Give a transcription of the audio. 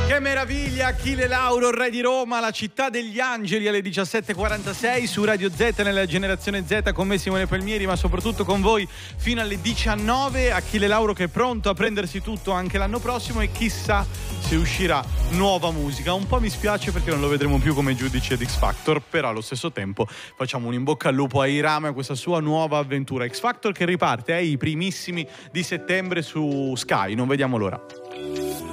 Che meraviglia, Achille Lauro, re di Roma, la città degli angeli alle 17.46 su Radio Z nella generazione Z, con me Simone Palmieri, ma soprattutto con voi fino alle 19. Achille Lauro che è pronto a prendersi tutto anche l'anno prossimo e chissà se uscirà nuova musica. Un po' mi spiace perché non lo vedremo più come giudice di X Factor, però allo stesso tempo facciamo un in bocca al lupo a Irama e a questa sua nuova avventura. X Factor che riparte i primissimi di settembre su Sky, non vediamo l'ora.